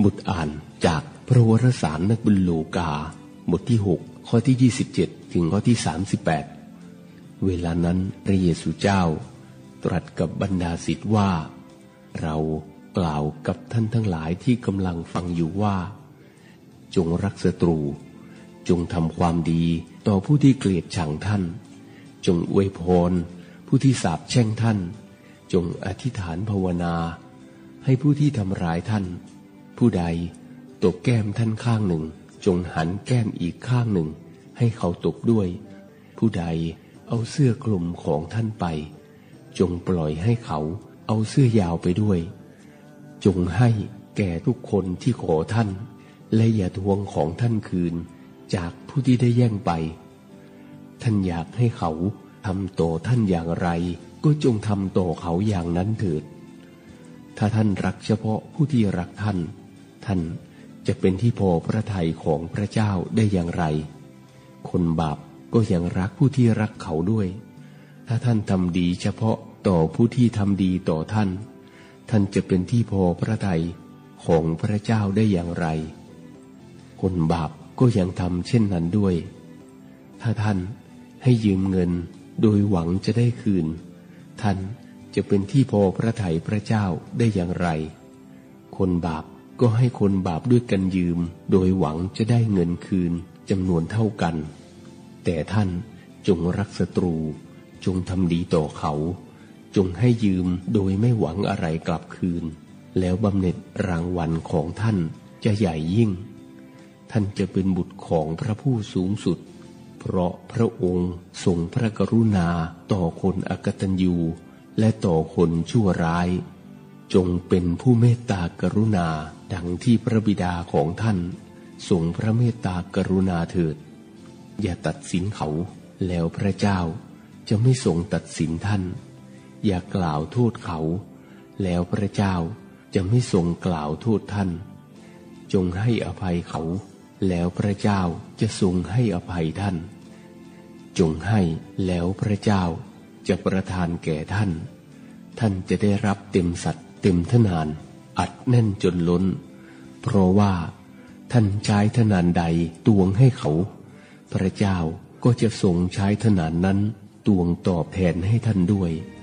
บทอ่านจากพระวรสารนักบุญโลกาบทที่6ข้อที่27ถึงข้อที่38เวลานั้นพระเยซูเจ้าตรัสกับบรรดาศิษย์ว่าเรากล่าวกับท่านทั้งหลายที่กำลังฟังอยู่ว่าจงรักศัตรูจงทำความดีต่อผู้ที่เกลียดชังท่านจงอวยพรผู้ที่สาปแช่งท่านจงอธิษฐานภาวนาให้ผู้ที่ทำร้ายท่านผู้ใดตบแก้มท่านข้างหนึ่งจงหันแก้มอีกข้างหนึ่งให้เขาตบด้วยผู้ใดเอาเสื้อคลุมของท่านไปจงปล่อยให้เขาเอาเสื้อยาวไปด้วยจงให้แก่ทุกคนที่ขอท่านและอย่าทวงของท่านคืนจากผู้ที่ได้แย่งไปท่านอยากให้เขาทำต่อท่านอย่างไรก็จงทำต่อเขาอย่างนั้นเถิดถ้าท่านรักเฉพาะผู้ที่รักท่านท่านจะเป็นที่พอพระทัยของพระเจ้าได้อย่างไรคนบาปก็ยังรักผู้ที่รักเขาด้วยถ้าท่านทำดีเฉพาะต่อผู้ที่ทำดีต่อท่านท่านจะเป็นที่พอพระทัยของพระเจ้าได้อย่างไรคนบาปก็ยังทำเช่นนั้นด้วยถ้าท่านให้ยืมเงินโดยหวังจะได้คืนท่านจะเป็นที่พอพระทัยพระเจ้าได้อย่างไรคนบาปก็ให้คนบาปด้วยกันยืมโดยหวังจะได้เงินคืนจำนวนเท่ากันแต่ท่านจงรักศัตรูจงทำดีต่อเขาจงให้ยืมโดยไม่หวังอะไรกลับคืนแล้วบำเหน็จรางวัลของท่านจะใหญ่ยิ่งท่านจะเป็นบุตรของพระผู้สูงสุดเพราะพระองค์ทรงพระกรุณาต่อคนอกตัญญูและต่อคนชั่วร้ายจงเป็นผู้เมตตากรุณาดังที่พระบิดาของท่านทรงพระเมตตากรุณาเถิดอย่าตัดสินเขาแล้วพระเจ้าจะไม่ทรงตัดสินท่านอย่ากล่าวโทษเขาแล้วพระเจ้าจะไม่ทรงกล่าวโทษท่านจงให้อภัยเขาแล้วพระเจ้าจะทรงให้อภัยท่านจงให้แล้วพระเจ้าจะประทานแก่ท่านท่านจะได้รับเต็มสัตย์เต็มทนานอัดแน่นจนล้นเพราะว่าท่านใช้ทนานใดตวงให้เขาพระเจ้าก็จะทรงใช้ทนานนั้นตวงตอบแทนให้ท่านด้วย